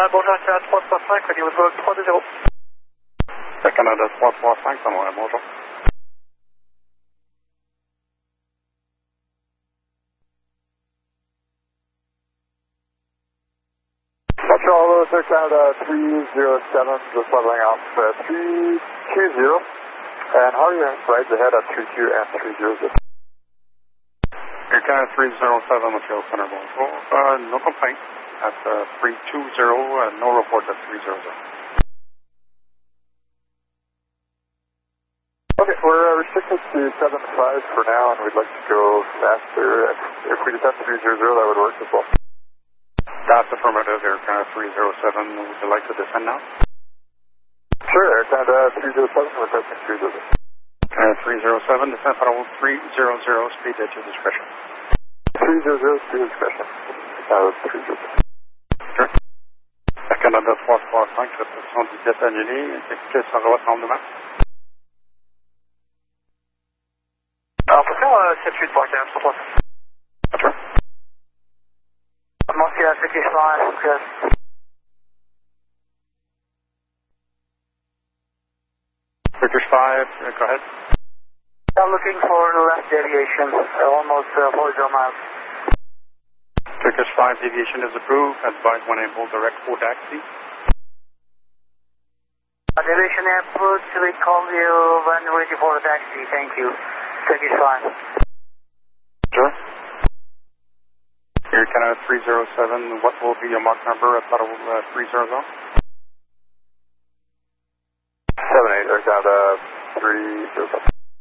Bonjour, c'est à 335, au niveau de vol 320. C'est Canada 335, ça va, bonjour. Control Sir Canada 307, just leveling off 320. And how are you right ahead at 32 and 30? Air Canada 307, Montreal Center, bonjour. No complaint at 320, no report at 300. Okay, we're restricted to 75 for now, and we'd like to go faster. If we descend 300, that would work as well. That's affirmative, Air Canada 307. Would you like to descend now? Sure, Air Canada 307, requesting 300. Canada 307, descent level 300, speed at your discretion. 300, speed discretion. Canada 300. Sure. Air Canada 335, réception du jet annulé, exécuté sur votre rendement. Attention, circuit de Barcam, 335. Sure. Montreal, Turkish line, yes. Turkish 5, go ahead. I'm looking for left deviation, almost 40 miles. Turkish 5, deviation is approved. Advise when able, direct for taxi. Deviation airport, we call you when ready for a taxi, thank you. Turkish 5. Sure. Air Canada 307, what will be your Mach number at level 300? 78, Air Canada 307.